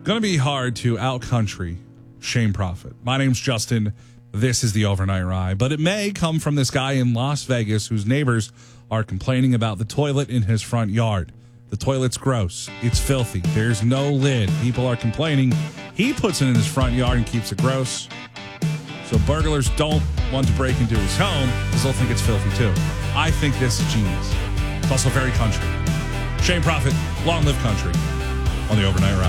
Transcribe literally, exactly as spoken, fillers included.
Gonna be hard to out-country Shane Prophet. My name's Justin. This is the Overnight Ride, but it may come from this guy in Las Vegas whose neighbors are complaining about the toilet in his front yard. The toilet's gross. It's filthy. There's no lid. People are complaining. He puts it in his front yard and keeps it gross. So burglars don't want to break into his home because they'll think it's filthy too. I think this is genius. It's also very country. Shane Prophet, long live country, on the Overnight Ride.